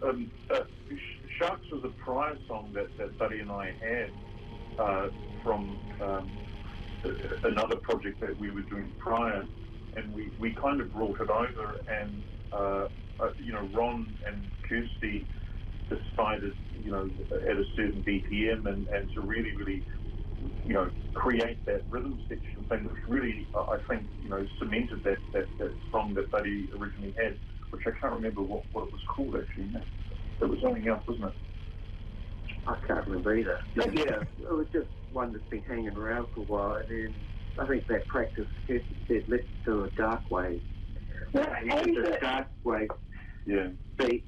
Sharks was a prior song that Buddy and I had from another project that we were doing prior, and we kind of brought it over, and Ron and Kirsty decided, at a certain BPM and to really, create that rhythm section thing, which really, I think, cemented that song that Buddy originally had, which I can't remember what it was called, actually. It was something else, wasn't it? I can't remember either. But yeah, it was just one that's been hanging around for a while, and then I think that practice, Kirsty said, let's do a dark wave. A dark wave beat,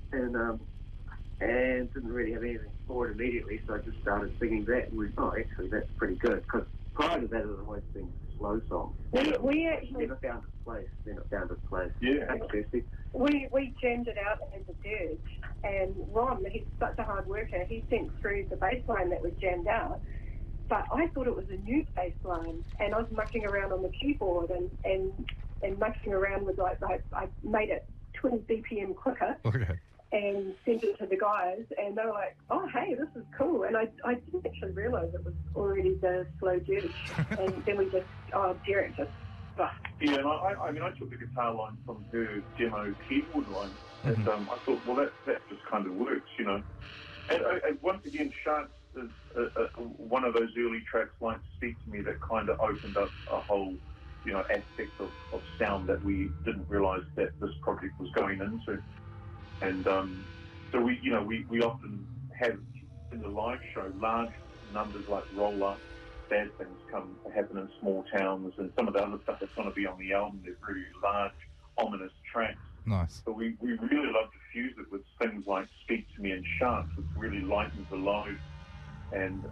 and didn't really have anything for it immediately, so I just started singing that, and we thought, actually, that's pretty good, because prior to that, it had always been slow songs. We actually... Never found its place. Yeah. Thanks, Kirsty. We jammed it out as a dirge, and Ron, he's such a hard worker, he sent through the bass line that was jammed out, but I thought it was a new bass line, and I was mucking around on the keyboard and mucking around with, I made it 20 BPM quicker. Okay. And sent it to the guys, and they were like, oh, hey, this is cool. And I didn't actually realise it was already the slow dirge. And then we just, Derek just, Yeah, and I took the guitar line from her demo keyboard line, and I thought, well, that just kind of works, And once again, Sharks is one of those early tracks like Speak to Me that kind of opened up a whole, aspect of sound that we didn't realise that this project was going into. And so we often have in the live show large numbers like Roll Up, Bad Things happen in small towns, and some of the other stuff that's going to be on the album. They're very large, ominous tracks. Nice. But we really love to fuse it with things like Speak to Me and Sharks, which really lightens the load, and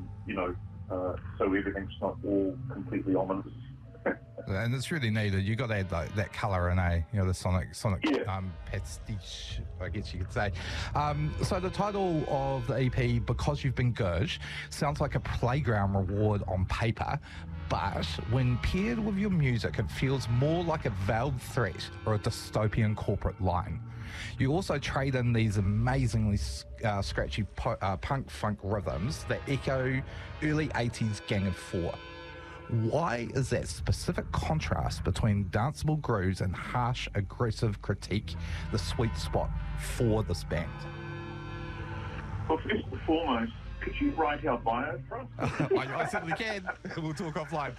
so everything's not all completely ominous. And it's really needed. You got to add that colour in, the sonic pastiche, I guess you could say. So the title of the EP, Because You've Been Good, sounds like a playground reward on paper, but when paired with your music, it feels more like a veiled threat or a dystopian corporate line. You also trade in these amazingly scratchy punk funk rhythms that echo early 80s Gang of Four. Why is that specific contrast between danceable grooves and harsh, aggressive critique the sweet spot for this band? Well, first and foremost, could you write our bio for us? I certainly can. We'll talk offline.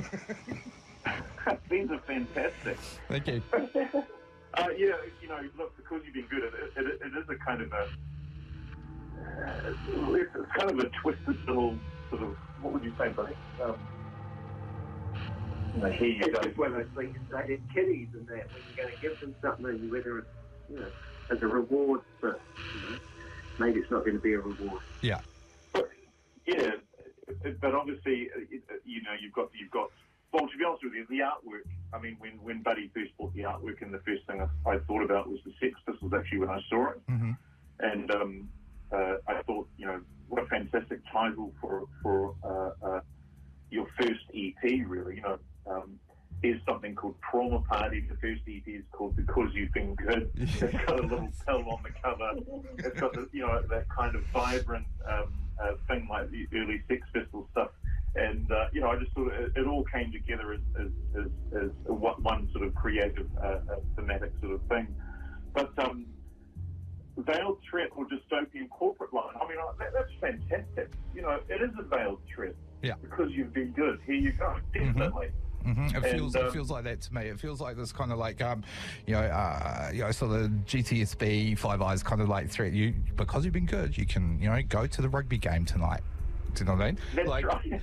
These are fantastic. Thank you. Look, Because You've Been Good, it is a kind of it's kind of a twisted little sort of, what would you say, buddy? Here you go. It's one of those things they did kiddies and that, when you're going to give them something, whether it's, as a reward, but maybe it's not going to be a reward. Yeah. But obviously, you've got. Well, to be honest with you, the artwork. I mean, when Buddy first bought the artwork, and the first thing I thought about was the Sex Pistols. Actually, when I saw it, and I thought, what a fantastic title for your first EP, really. Here's something called Trauma Party. The first EP is called Because You've Been Good. It's got a little pill on the cover. It's got that kind of vibrant thing like the early Sex Pistols stuff. And I just thought it all came together as one sort of creative thematic sort of thing. But veiled threat or dystopian corporate line, I mean, that's fantastic. It is a veiled threat. Yeah. Because You've Been Good. Here you go. Definitely. It feels like that to me. It feels like this kind of like sort of GTSB, Five Eyes kind of like threat. Because you've been good, you can go to the rugby game tonight. Do you know what I mean? That's right.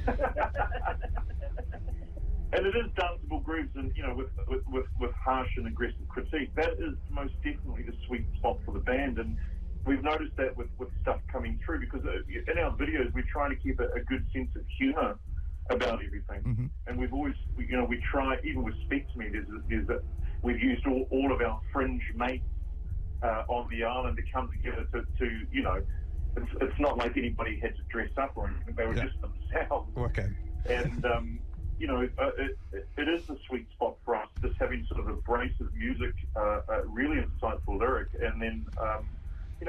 And it is danceable grooves, and with harsh and aggressive critique. That is most definitely the sweet spot for the band, and we've noticed that with stuff coming through, because in our videos we're trying to keep a good sense of humour about everything, and we've always we try, even with Speak to Me, there's we've used all of our fringe mates on the island to come together to it's not like anybody had to dress up or anything, they were just themselves. Okay. And it is the sweet spot for us, just having sort of abrasive music, really insightful lyric, and then